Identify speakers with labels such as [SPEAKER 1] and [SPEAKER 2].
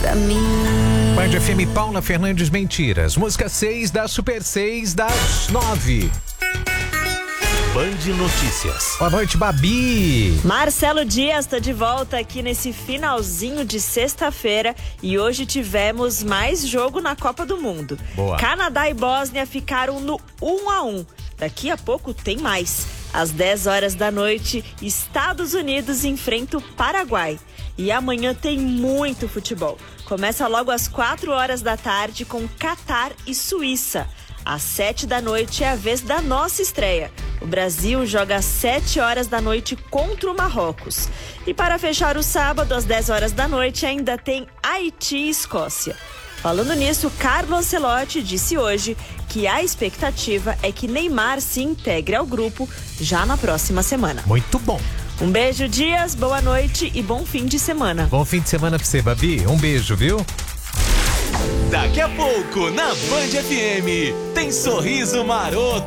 [SPEAKER 1] pra mim.
[SPEAKER 2] Band FM, Paula Fernandes, Mentiras. Música 6 da Super 6 das 9.
[SPEAKER 3] Band Notícias.
[SPEAKER 2] Boa noite, Babi.
[SPEAKER 4] Marcelo Dias está de volta aqui nesse finalzinho de sexta-feira e hoje tivemos mais jogo na Copa do Mundo.
[SPEAKER 2] Boa.
[SPEAKER 4] Canadá e Bósnia ficaram no 1-1. Daqui a pouco tem mais. Às 10 horas da noite, Estados Unidos enfrenta o Paraguai. E amanhã tem muito futebol. Começa logo às 4 horas da tarde com Catar e Suíça. Às 7 da noite é a vez da nossa estreia. O Brasil joga às 7 horas da noite contra o Marrocos. E para fechar o sábado, às 10 horas da noite, ainda tem Haiti e Escócia. Falando nisso, Carlo Ancelotti disse hoje que a expectativa é que Neymar se integre ao grupo já na próxima semana.
[SPEAKER 2] Muito bom.
[SPEAKER 4] Um beijo, Dias, boa noite e bom fim de semana.
[SPEAKER 2] Bom fim de semana pra você, Babi. Um beijo, viu?
[SPEAKER 3] Daqui a pouco, na Band FM, tem Sorriso Maroto.